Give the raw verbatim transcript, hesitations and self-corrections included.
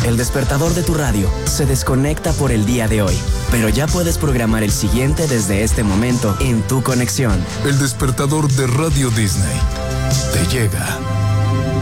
El despertador de tu radio se desconecta por el día de hoy, pero ya puedes programar el siguiente desde este momento en tu conexión. El despertador de Radio Disney te llega.